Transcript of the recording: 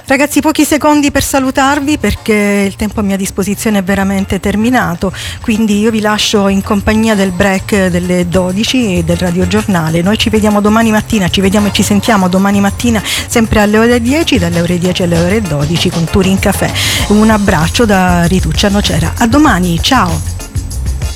Ragazzi, pochi secondi per salutarvi perché il tempo a mia disposizione è veramente terminato, quindi io vi lascio in compagnia del break delle 12 e del radiogiornale. Noi ci vediamo domani mattina, ci vediamo e ci sentiamo domani mattina sempre alle ore 10, dalle ore 10 alle ore 12 con Turin Café. Un abbraccio da Rituccia Nocera. A domani, ciao!